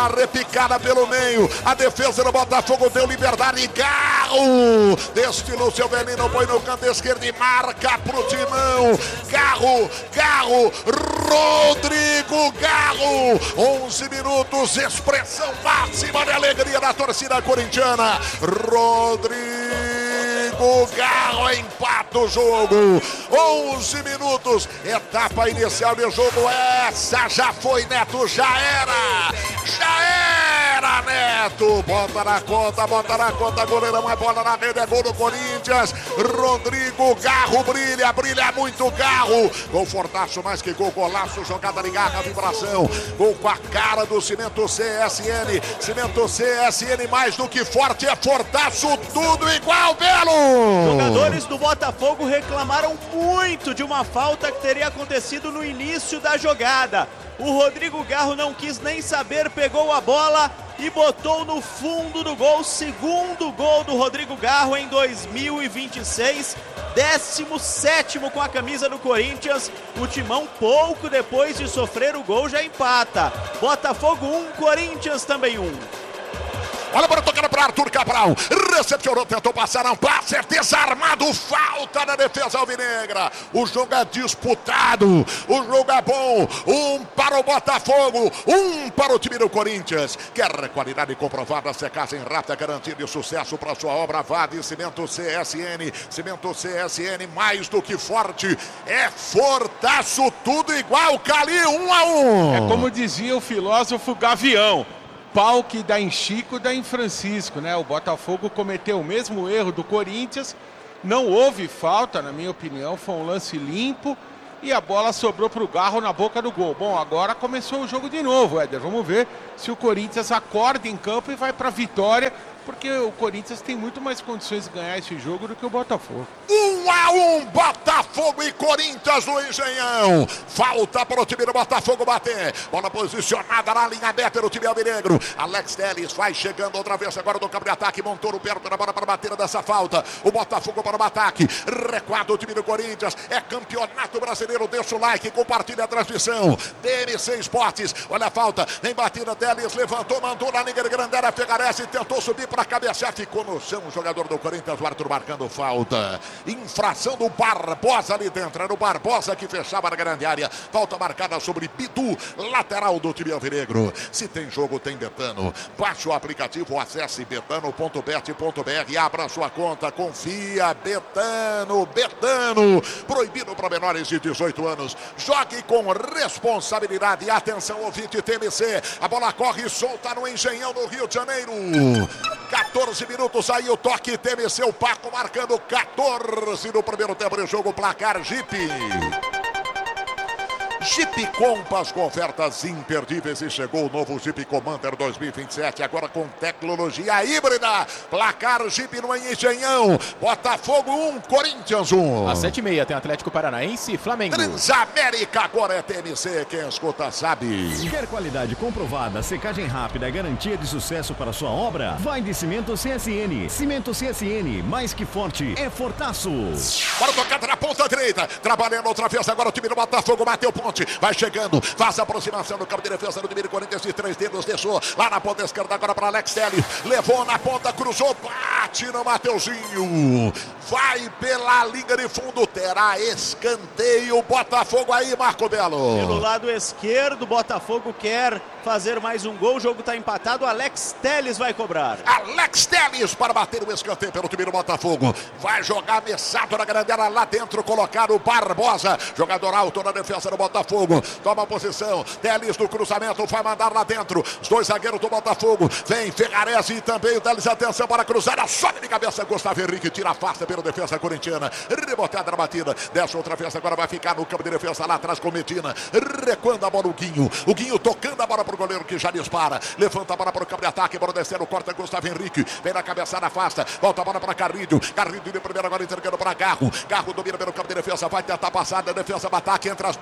Repicada pelo meio, a defesa do Botafogo deu liberdade. Garro destilou seu veneno, põe no canto esquerdo e marca pro Timão. Garro, Rodrigo Garro, 11 minutos, expressão máxima de alegria da torcida corintiana. Rodrigo Garro empata o jogo. 11 minutos, etapa inicial de jogo. Essa já foi, Neto, já era, Neto. Bota na conta, goleiro, mais bola na rede, é gol do Corinthians. Rodrigo Garro brilha muito Garro. Gol fortaço, mais que gol, golaço, jogada de garra, vibração. Gol com a cara do Cimento CSN. Cimento CSN, mais do que forte, é fortaço, tudo igual, Belo. Jogadores do Botafogo reclamaram muito de uma falta que teria acontecido no início da jogada. O Rodrigo Garro não quis nem saber, pegou a bola e botou no fundo do gol. Segundo gol do Rodrigo Garro em 2026, 17º com a camisa do Corinthians. O Timão, pouco depois de sofrer o gol, já empata. Botafogo 1, Corinthians também 1. Olha para tocar para Arthur Cabral, recepcionou, tentou passar, não passa, desarmado, falta na defesa alvinegra. O jogo é disputado, o jogo é bom, 1 para o Botafogo, 1 para o time do Corinthians. Quer qualidade comprovada, secagem rápida, garantia de sucesso para sua obra, vá de Cimento CSN. Cimento CSN, mais do que forte, é fortaço, tudo igual, Cali, 1-1. É como dizia o filósofo Gavião: pau que dá em Chico, dá em Francisco, né? O Botafogo cometeu o mesmo erro do Corinthians, não houve falta, na minha opinião, foi um lance limpo e a bola sobrou para o Garro na boca do gol. Bom, agora começou o jogo de novo, Éder. Vamos ver se o Corinthians acorda em campo e vai para a vitória, porque o Corinthians tem muito mais condições de ganhar esse jogo do que o Botafogo. 1-1, Botafogo e Corinthians no Engenhão. Falta para o time do Botafogo bater. Bola posicionada na linha aberta do time alvinegro. Alex Telles vai chegando outra vez agora do campo de ataque. Montoro perto da bola para bater dessa falta. O Botafogo para o ataque. Recuado o time do Corinthians. É campeonato brasileiro. Deixa o like, compartilha a transmissão. DMC Esportes. Olha a falta. Em batida, Telles levantou, mandou na linha de grande área. Fegarese tentou subir para cabecear. Ficou no chão o jogador do Corinthians. O Arthur marcando falta. Infração do Barbosa ali dentro. Era o Barbosa que fechava na grande área. Falta marcada sobre Bidu, lateral do time alvinegro. Se tem jogo, tem Betano. Baixe o aplicativo, acesse betano.bet.br, abra sua conta, confia. Betano. Proibido para menores de 18 anos. Jogue com responsabilidade. Atenção, ouvinte TMC. A bola corre solta no Engenhão do Rio de Janeiro. 14 minutos aí o toque TMC, o Paco marcando 14 no primeiro tempo de jogo, placar Jeep. Jeep Compass com ofertas imperdíveis e chegou o novo Jeep Commander 2027, agora com tecnologia híbrida. Placar Jeep no Engenhão. Botafogo 1, Corinthians 1. Às 7h30 tem Atlético Paranaense e Flamengo. Transamérica, agora é TMC, quem escuta sabe. Quer qualidade comprovada, secagem rápida e garantia de sucesso para sua obra? Vai de Cimento CSN. Cimento CSN, mais que forte, é fortaço. Bora tocar na ponta direita, trabalhando outra vez agora o time do Botafogo, bateu ponte. Vai chegando, faz a aproximação no campo de defesa do time do Corinthians de 3 dedos, deixou lá na ponta esquerda agora para Alex Telles, levou na ponta, cruzou, bate no Mateuzinho, vai pela linha de fundo, terá escanteio, Botafogo aí, Marco Belo. Pelo lado esquerdo, Botafogo quer fazer mais um gol, o jogo está empatado, Alex Telles vai cobrar. Alex Telles para bater o escanteio pelo time do Botafogo, vai jogar Messato na grande área lá dentro, colocar o Barbosa, jogador alto na defesa do Botafogo, toma a posição, Telles do cruzamento, vai mandar lá dentro, os dois zagueiros do Botafogo, vem Fegarese e também o Telles, atenção para cruzar, a sobe de cabeça, Gustavo Henrique tira a afasta pelo defesa corintiana, rebotada na batida, desce outra vez, agora vai ficar no campo de defesa lá atrás com Medina, recuando a bola o Guinho tocando a bola para o goleiro que já dispara, levanta a bola para o campo de ataque, bola descendo, corta Gustavo Henrique, vem na cabeçada, afasta, volta a bola para Carrilho de primeiro agora entregando para Garro domina pelo campo de defesa, vai tentar passar, defesa, ataque entre as pernas do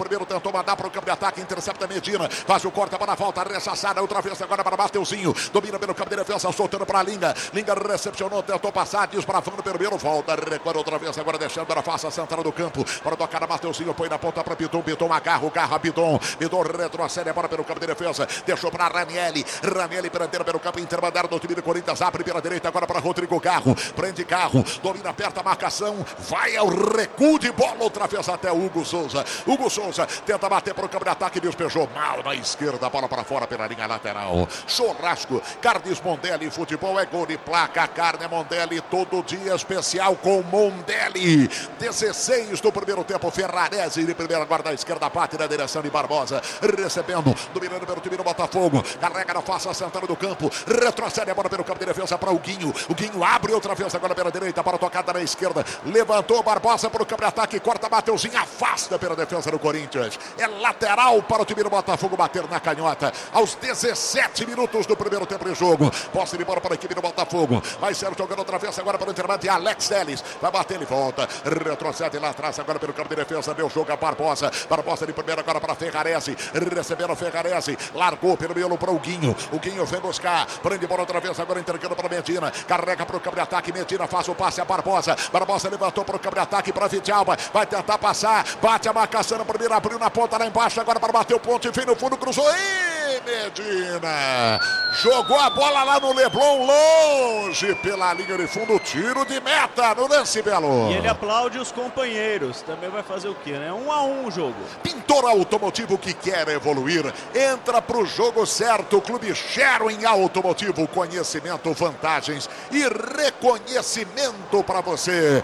primeiro, tentou mandar para o campo de ataque, intercepta Medina, faz o corte para a volta, rechaçada, outra vez agora para Mateuzinho, domina pelo campo de defesa, soltando para Linga recepcionou, tentou passar, desbravando pelo meio, volta, recuando outra vez, agora deixando a face central do campo, para tocar a Mateuzinho, põe na ponta para Piton, agarra a Piton retrocede agora pelo campo de defesa, deixou para Ranieri prendendo pelo campo intermediário do time do Corinthians, abre pela direita agora para Rodrigo Garro, prende Garro, domina, aperta a marcação, vai ao recuo de bola, outra vez até Hugo Souza tenta bater para o campo de ataque, despejou mal na esquerda, bola para fora pela linha lateral. Churrasco, Carnes Mondelli, futebol é gol de placa, Carne Mondelli, todo dia especial com Mondelli. 16 do primeiro tempo, Ferrarese de primeira guarda esquerda, bate na direção de Barbosa, recebendo, dominando pelo time do Botafogo, carrega na face central do campo, retrocede a bola pelo campo de defesa para o Guinho abre outra vez agora pela direita para a tocada na esquerda, levantou Barbosa para o campo de ataque, corta Mateuzinho, afasta pela defesa do Corinthians, é lateral para o time do Botafogo bater na canhota, aos 17 minutos do primeiro tempo de jogo, posse de bola para a equipe do Botafogo, vai ser jogando outra vez agora para o intervalo de Alex Telles, vai bater, ele volta, retrocede lá atrás agora pelo campo de defesa, deu jogo a Barbosa de primeira agora para Ferrarese, recebendo Ferrarese, largou pelo meio para o Guinho vem buscar, prende bola outra vez agora entregando para Medina, carrega para o campo de ataque, Medina faz o passe a Barbosa levantou para o campo de ataque para Vidalba, vai tentar passar, bate a marcação, primeiro abriu na ponta lá embaixo, agora para bater o ponto, enfim no fundo, cruzou, e Medina jogou a bola lá no Leblon, longe pela linha de fundo, tiro de meta no lance, Belo. E ele aplaude os companheiros, também vai fazer o quê, né? 1-1 o jogo. Pintor Automotivo que quer evoluir, entra pro jogo certo, Clube Sherwin Automotivo, conhecimento, vantagens e reconhecimento para você.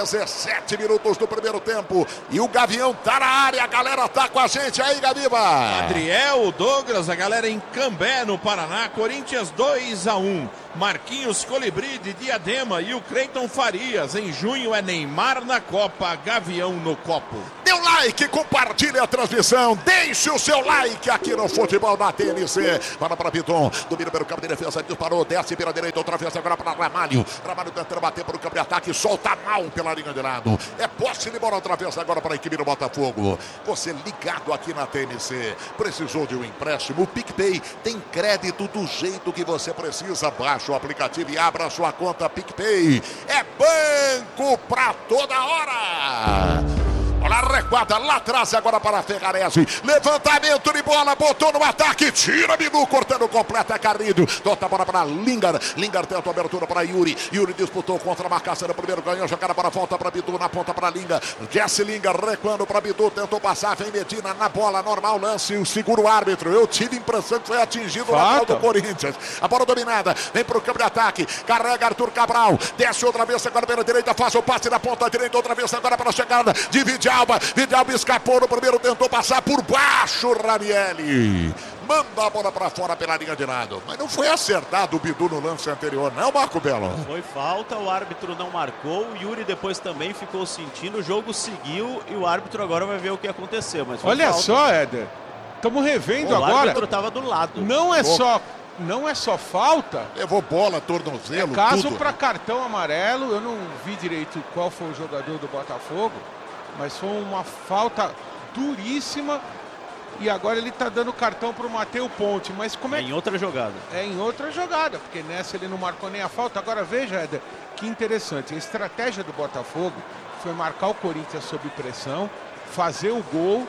17 minutos do primeiro tempo e o Gavião tá na área, a galera tá com a gente aí, Gabiba. Adriel, Douglas, a galera em Cambé, no Paraná, Corinthians 2-1. Marquinhos Colibri de Diadema e o Cleiton Farias. Em junho é Neymar na Copa, Gavião no copo. Dê um like, compartilhe a transmissão, deixe o seu like aqui no Futebol da TNC. Para Piton, domina pelo campo de defesa, disparou, desce pela direita, outra vez agora para Ramalho tentando bater para o campo de ataque, solta mal pela linha de lado. É posse de bola outra vez agora para a equipe do Botafogo. Você ligado aqui na TNC, precisou de um empréstimo, o PicPay tem crédito do jeito que você precisa. Baixe o aplicativo e abra sua conta PicPay. É banco pra toda hora. Olha a recuada lá atrás agora para Ferrarese. Levantamento de bola, botou no ataque. Tira Bidu, cortando completa Carrilho. Dota a bola para Lingard. Lingard tenta a abertura para Yuri. Yuri disputou contra a marcação. Primeiro ganhou, jogada para a volta para Bidu. Na ponta para Lingard. Jesse Lingard recuando para Bidu. Tentou passar, vem Medina na bola. Normal lance, o seguro árbitro. Eu tive a impressão que foi atingido o lateral do Corinthians. A bola dominada, vem para o campo de ataque. Carrega Arthur Cabral. Desce outra vez agora pela direita. Faz o passe na ponta direita. Outra vez agora para a chegada de Vidalba escapou no primeiro, tentou passar por baixo, Ranieri manda a bola para fora pela linha de lado, mas não foi acertado o Bidu no lance anterior, não, Marco Belo? Foi falta, o árbitro não marcou, o Yuri depois também ficou sentindo, o jogo seguiu e o árbitro agora vai ver o que aconteceu, mas foi olha falta. Só, Éder, estamos revendo agora. O árbitro estava do lado. Não é só falta. Levou bola, tornozelo, caso para cartão amarelo. Eu não vi direito qual foi o jogador do Botafogo, mas foi uma falta duríssima. E agora ele está dando cartão para o Matheus Ponte. Mas como é em outra jogada. É em outra jogada, porque nessa ele não marcou nem a falta. Agora veja, Éder, que interessante. A estratégia do Botafogo foi marcar o Corinthians sob pressão, fazer o gol.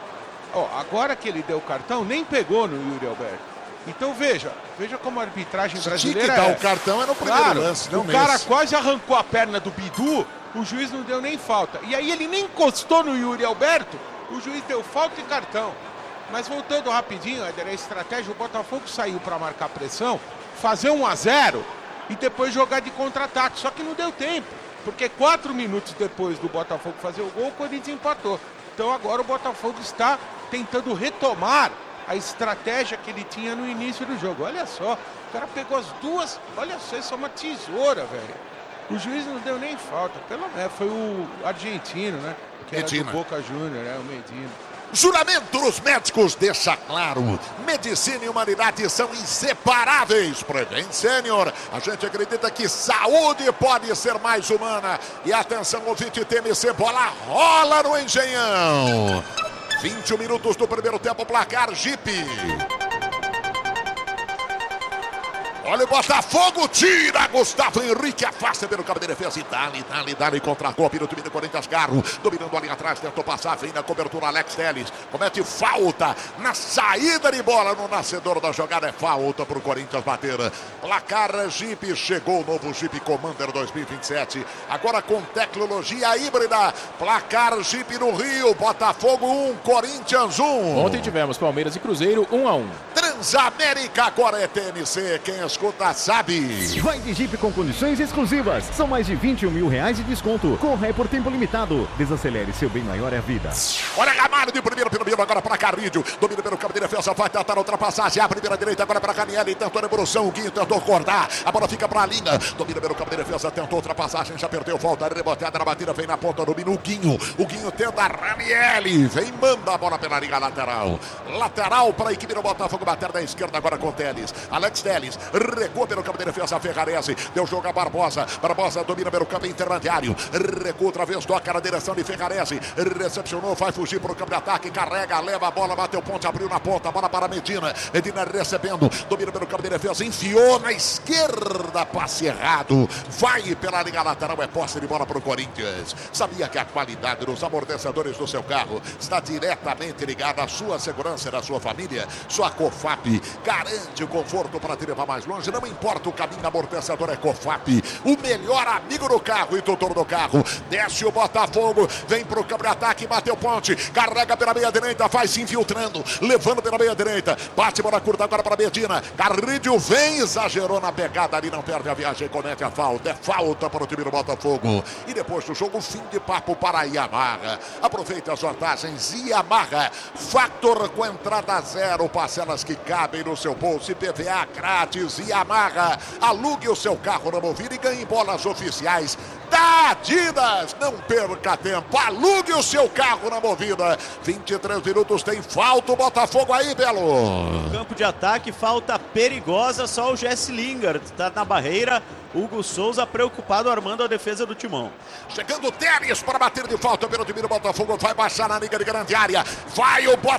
Agora que ele deu o cartão, nem pegou no Yuri Alberto. Então veja como a arbitragem brasileira tinha que dar o cartão é no primeiro lance, não o cara quase arrancou a perna do Bidu, o juiz não deu nem falta. E aí ele nem encostou no Yuri Alberto, o juiz deu falta e cartão. Mas voltando rapidinho, Éder, a estratégia, o Botafogo saiu para marcar pressão, fazer 1-0 e depois jogar de contra-ataque. Só que não deu tempo, porque 4 minutos depois do Botafogo fazer o gol, o Corinthians empatou. Então agora o Botafogo está tentando retomar a estratégia que ele tinha no início do jogo. Olha só, o cara pegou as duas, olha só, isso é uma tesoura, velho. O juiz não deu nem falta, pelo menos foi o argentino, né? Que era do Boca Júnior, né? O Medina. Juramento dos médicos deixa claro, medicina e humanidade são inseparáveis. Prevent Senior, a gente acredita que saúde pode ser mais humana. E atenção, ouvinte TMC, bola rola no Engenhão. 21 minutos do primeiro tempo, placar Jeep. Olha o Botafogo, tira Gustavo Henrique, afasta pelo cabo de defesa e dali contra a golpe no time do Corinthians. Garro, dominando ali atrás, tentou passar, vem na cobertura Alex Telles, comete falta na saída de bola, no nascedor da jogada, é falta para o Corinthians bater. Placar Jeep, chegou o novo Jeep Commander 2027, agora com tecnologia híbrida. Placar Jeep no Rio, Botafogo 1, Corinthians 1. Ontem tivemos Palmeiras e Cruzeiro 1-1. Transamérica, agora é TNC, quem escuta sabe. Vai de Jeep com condições exclusivas. São mais de 21 mil reais de desconto. Corra é por tempo limitado. Desacelere, seu bem maior é a vida. Olha Gamalho de primeiro pelo meio, agora para Carrídio. Domina pelo campo de defesa, vai tentar a ultrapassagem. A primeira direita agora para Canielli. Tentou a evolução, o Guinho tentou cortar. A bola fica para a linha. Domina pelo campo de defesa, tentou ultrapassagem. Já perdeu, volta, reboteada na batida. Vem na ponta, domina o Guinho. O Guinho tenta a Ranielli. Vem, manda a bola pela linha lateral. Lateral para a equipe do Botafogo bater da esquerda agora com Telles. Alex Telles recua pelo campo de defesa, Ferrarese. Deu jogo a Barbosa. Barbosa domina pelo campo intermediário. Recua outra vez, toca na direção de Ferrarese. Recepcionou, vai fugir para o campo de ataque. Carrega, leva a bola, bateu ponte, abriu na ponta. Bola para Medina. Medina recebendo, domina pelo campo de defesa. Enfiou na esquerda, passe errado. Vai pela linha lateral, é posse de bola para o Corinthians. Sabia que a qualidade dos amortecedores do seu carro está diretamente ligada à sua segurança e da sua família? Sua Cofap garante o conforto para te levar mais longe. Não importa o caminho, amortecedor é Cofap, o melhor amigo do carro e tutor do carro. Desce o Botafogo, vem pro campo de ataque, bateu ponte, carrega pela meia direita, vai se infiltrando, levando pela meia direita, bate bola curta agora para Medina. Carrídio vem, exagerou na pegada ali, não perde a viagem, comete a falta. É falta para o time do Botafogo. E depois do jogo, fim de papo para a Yamaha. Aproveite as vantagens Yamaha, Factor com entrada zero, parcelas que cabem no seu bolso, IPVA grátis. Yamaha, alugue o seu carro na Movida e ganhe bolas oficiais da Adidas. Não perca tempo, alugue o seu carro na Movida. 23 minutos, tem falta o Botafogo aí, Belo. Campo de ataque, falta perigosa, só o Jesse Lingard está na barreira. Hugo Souza preocupado, armando a defesa do Timão. Chegando o Telles para bater de falta pelo time do Botafogo, vai baixar na liga de grande área. Vai o Botafogo.